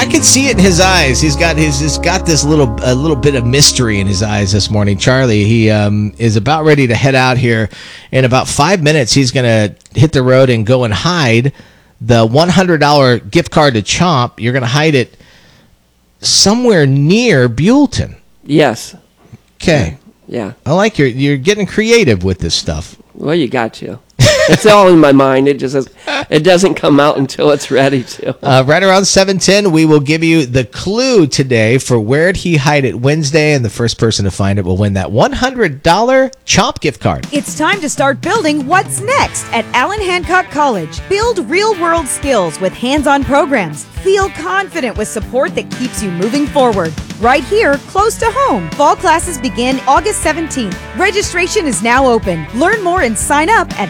I can see it in his eyes. He's got this little bit of mystery in his eyes this morning. Charlie, he is about ready to head out here. In about 5 minutes, he's going to hit the road and go and hide the $100 gift card to Chomp. You're going to hide it somewhere near Buellton. Yes. Okay. Yeah. I like you're getting creative with this stuff. Well, you got to. It's all in my mind. It doesn't come out until it's ready to. Right around 7:10, we will give you the clue today for where'd he hide it Wednesday, and the first person to find it will win that $100 Chomp gift card. It's time to start building what's next at Allen Hancock College. Build real-world skills with hands-on programs. Feel confident with support that keeps you moving forward. Right here, close to home. Fall classes begin August 17th. Registration is now open. Learn more and sign up at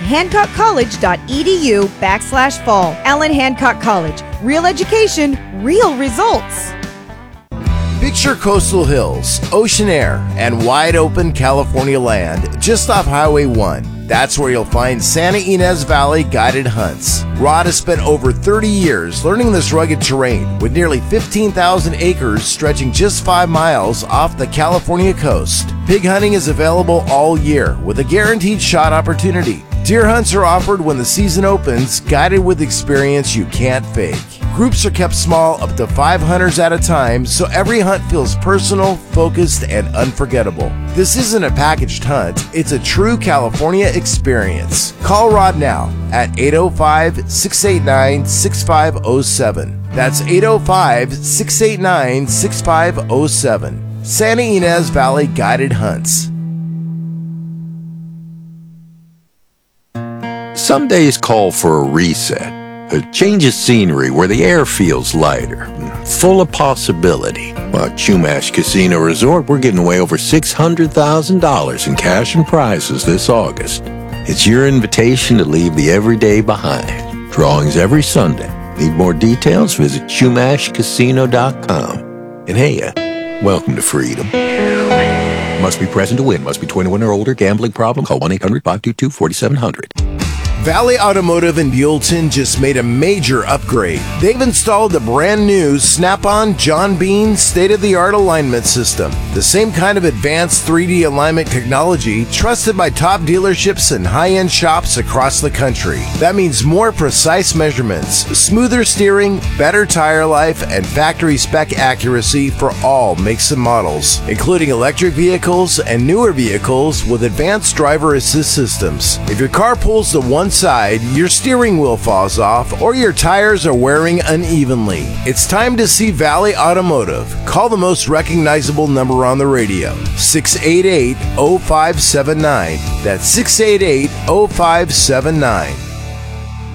hancockcollege.edu/fall. Allen Hancock College. Real education, real results. Picture coastal hills, ocean air, and wide open California land just off Highway 1. That's where you'll find Santa Ynez Valley Guided Hunts. Rod has spent over 30 years learning this rugged terrain with nearly 15,000 acres stretching just 5 miles off the California coast. Pig hunting is available all year with a guaranteed shot opportunity. Deer hunts are offered when the season opens, guided with experience you can't fake. Groups are kept small, up to 5 hunters at a time, so every hunt feels personal, focused, and unforgettable. This isn't a packaged hunt, it's a true California experience. Call Rod now at 805-689-6507. That's 805-689-6507. Santa Ynez Valley Guided Hunts. Some days call for a reset. A change of scenery where the air feels lighter, full of possibility. Well, at Chumash Casino Resort, we're giving away over $600,000 in cash and prizes this August. It's your invitation to leave the everyday behind. Drawings every Sunday. Need more details? Visit ChumashCasino.com. And hey, welcome to freedom. Must be present to win. Must be 21 or older. Gambling problem? Call 1-800-522-4700. Valley Automotive in Buellton just made a major upgrade. They've installed the brand new Snap-on John Bean state-of-the-art alignment system. The same kind of advanced 3D alignment technology trusted by top dealerships and high-end shops across the country. That means more precise measurements, smoother steering, better tire life, and factory spec accuracy for all makes and models, including electric vehicles and newer vehicles with advanced driver assist systems. If your car pulls to one side, your steering wheel falls off, or your tires are wearing unevenly, it's time to see Valley Automotive. Call the most recognizable number on the radio, 688-0579. That's 688-0579.